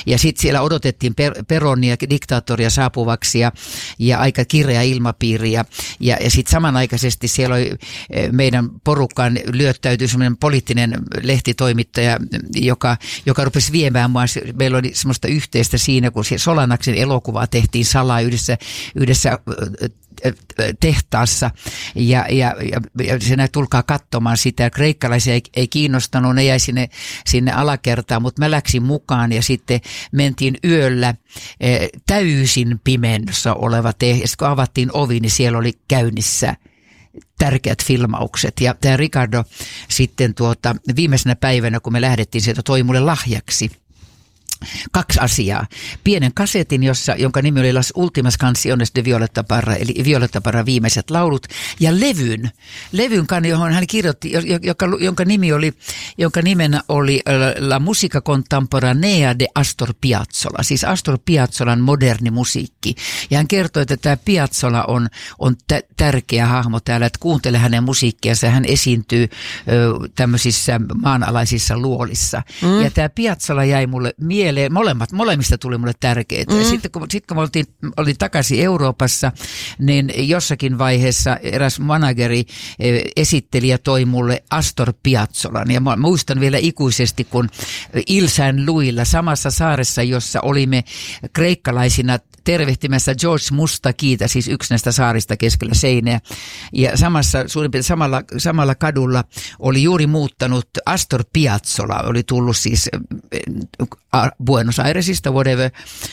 Ja sitten siellä odotettiin Peronia, diktaattoria saapuvaksi ja aika kireä ilmapiiri. Ja sitten samanaikaisesti siellä oli meidän porukkaan lyöttäytyi semmoinen poliittinen lehtitoimittaja, joka rupesi viemään mua. Meillä oli semmoista yhteistä siinä, kun Solanaksen elokuvaa tehtiin salaa yhdessä tehtaassa ja sinä tulkaa katsomaan sitä. Kreikkalaisia ei kiinnostanut, ne jäi sinne alakertaan, mutta mä läksin mukaan ja sitten mentiin yöllä täysin pimennossa oleva tehdas. Kun avattiin ovi, niin siellä oli käynnissä tärkeät filmaukset. Ja tämä Ricardo sitten viimeisenä päivänä, kun me lähdettiin sieltä, toi mulle lahjaksi 2 asiaa. Pienen kasetin, jonka nimi oli Las Últimas Canciones de Violeta Parra, eli Violeta Parra viimeiset laulut, ja levyn johon hän kirjoitti, jonka nimenä oli La Musica Contemporanea de Astor Piazzolla, siis Astor Piazzolan moderni musiikki. Ja hän kertoi, että tämä Piazzolla on tärkeä hahmo täällä, että kuuntele hänen musiikkiansa, hän esiintyy tämmöisissä maanalaisissa luolissa. Ja tämä Piazzolla jäi mulle mieleen, molemmista tuli mulle tärkeitä. Ja sitten kun olin takaisin Euroopassa, niin jossakin vaiheessa eräs manageri, esittelijä toi mulle Astor Piazzolan. Ja mä muistan vielä ikuisesti, kun Île Saint-Louis'lla, samassa saaressa, jossa olimme kreikkalaisina tervehtimässä George Mustakiita, siis yksi näistä saarista keskellä seinää. Ja suurin piirtein samalla kadulla oli juuri muuttanut Astor Piazzolla, oli tullut siis Buenos Airesista, whatever.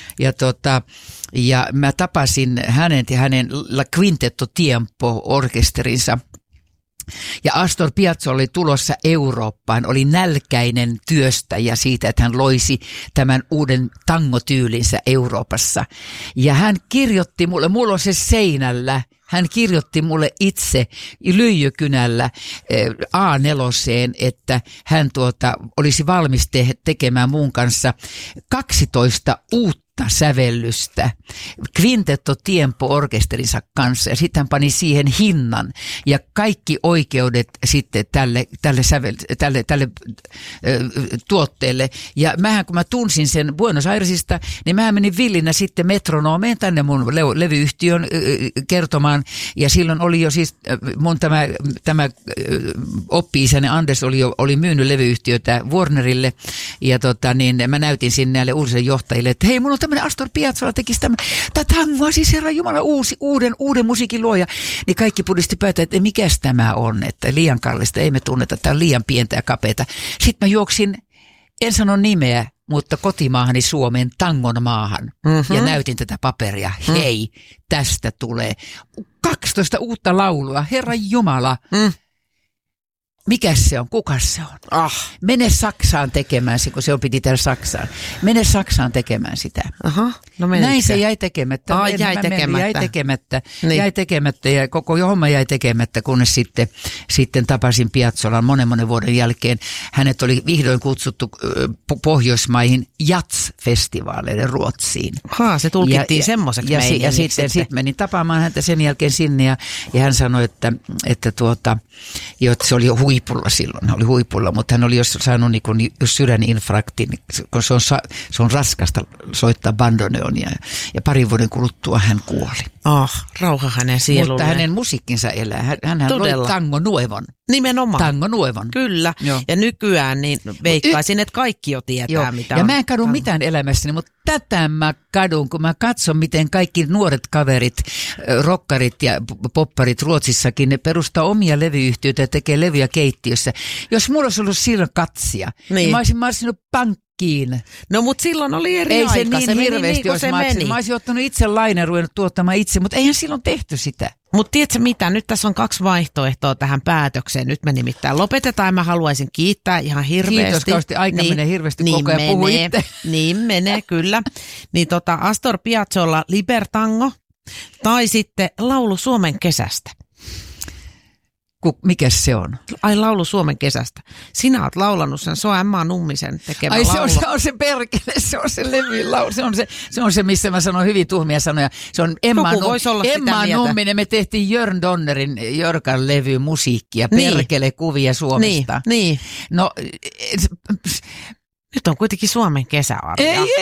Ja mä tapasin hänen La Quintetto Tiempo-orkesterinsa. Ja Astor Piazzolla oli tulossa Eurooppaan, oli nälkäinen työstäjä siitä, että hän loisi tämän uuden tangotyylinsä Euroopassa. Ja hän kirjoitti mulla on se seinällä, hän kirjoitti mulle itse lyijykynällä A4:een, että hän olisi valmis tekemään mun kanssa 12 uutta sävellystä Quintetto Tiempo-orkesterinsa kanssa, ja sitten hän pani siihen hinnan ja kaikki oikeudet sitten tälle tuotteelle. Ja kun mä tunsin sen Buenos Airesista, niin mä menin villinä sitten Metronomeen tänne mun levyyhtiön kertomaan, ja silloin oli jo siis mun tämä oppi-isäni Anders oli myynyt levyyhtiötä Warnerille, ja mä näytin sinne näille uusille johtajille, että hei, mun on tämmöinen Astor Piazzolla tekisi tätä tangoa, siis herran jumala, uuden musiikin luoja. Niin kaikki pudisti päätä, että mikäs tämä on, että liian kallista, ei me tunneta, tämä on liian pientä ja kapeata. Sitten mä juoksin, en sano nimeä, mutta kotimaahani Suomeen, tangon maahan, ja näytin tätä paperia. Hei, tästä tulee 12 uutta laulua, herran jumala. Mikäs se on? Kukas se on? Mene Saksaan tekemään sitä, kun se piti täällä Saksaan. Mene Saksaan tekemään sitä. No näin se jäi tekemättä. Jäi tekemättä ja koko homma jäi tekemättä, kunnes sitten tapasin Piazzolan monen vuoden jälkeen. Hänet oli vihdoin kutsuttu Pohjoismaihin Jats-festivaaleille Ruotsiin. Se tulkittiin semmoiseksi ja sitten menin tapaamaan häntä sen jälkeen sinne ja hän sanoi, että se oli jo huipulla silloin, hän oli huipulla, mutta hän oli jos saanut niin sydäninfarktin, kun se on raskasta soittaa bandoneonia ja 2 vuoden kuluttua hän kuoli. Rauha hänen sielulleen. Mutta hänen musiikkinsa elää. Hänhän loi Tango Nuevon. Nimenomaan. Tango Nuevon. Kyllä. Joo. Ja nykyään niin veikkaisin, että kaikki jo tietää, mitä ja on. mä en kadu mitään elämässäni, mutta tätä mä kadun, kun mä katson, miten kaikki nuoret kaverit, rockarit ja popparit Ruotsissakin, ne perustaa omia levyyhtiöitä ja tekee levyjä keittiössä. Jos mulla olisi ollut silloin katsia, niin mä olisin marssinut pankkiin. No mutta silloin oli eri aika. Ei se niin hirveästi olisi maksanut. Mä olisin ottanut itse lainen, ruvennut tuottamaan itse, mutta eihän silloin tehty sitä. Mutta tiedätkö mitä, nyt tässä on 2 vaihtoehtoa tähän päätökseen. Nyt me nimittäin lopetetaan. Mä haluaisin kiittää ihan hirveästi. Kiitos kausti, aika menee hirveästi koko ajan, puhu itse. Niin menee, kyllä. Niin Astor Piazzolla Libertango tai sitten laulu Suomen kesästä. Mikäs se on? Ai, laulu Suomen kesästä. Sinä oot laulanut sen, se on Emma Nummisen tekemä laulu. Se on se perkele, se on se levyn laulu. Se on se, missä mä sanon hyvin tuhmia sanoja. Se on Emma Numminen. Me tehtiin Jörn Donnerin Jörkan levy musiikkia, perkele kuvia Suomesta. Niin. No, nyt on kuitenkin Suomen kesä, Arja. Ei,